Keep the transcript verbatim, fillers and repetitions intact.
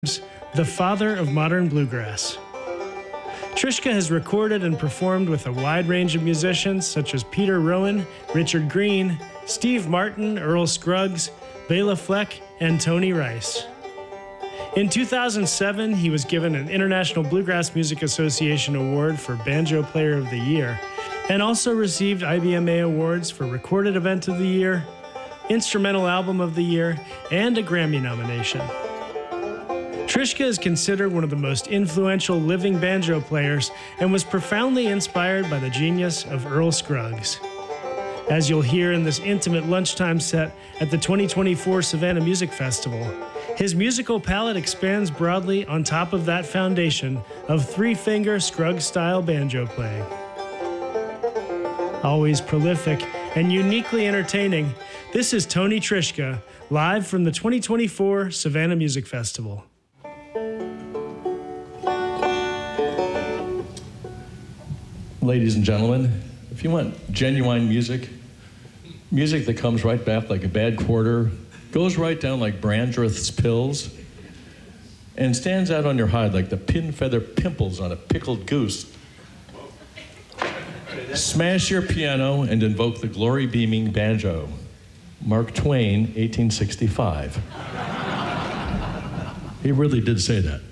the father of modern bluegrass. Trischka has recorded and performed with a wide range of musicians such as Peter Rowan, Richard Green, Steve Martin, Earl Scruggs, Bela Fleck, and Tony Rice. In two thousand seven, he was given an International Bluegrass Music Association Award for Banjo Player of the Year, and also received I B M A awards for Recorded Event of the Year, Instrumental Album of the Year, and a Grammy nomination. Trischka is considered one of the most influential living banjo players and was profoundly inspired by the genius of Earl Scruggs. As you'll hear in this intimate lunchtime set at the twenty twenty-four Savannah Music Festival, his musical palette expands broadly on top of that foundation of three-finger Scruggs-style banjo playing. Always prolific and uniquely entertaining, this is Tony Trischka, live from the twenty twenty-four Savannah Music Festival. Ladies and gentlemen, if you want genuine music, music that comes right back like a bad quarter, goes right down like Brandreth's pills, and stands out on your hide like the pin feather pimples on a pickled goose, smash your piano and invoke the glory-beaming banjo. Mark Twain, eighteen sixty-five. He really did say that.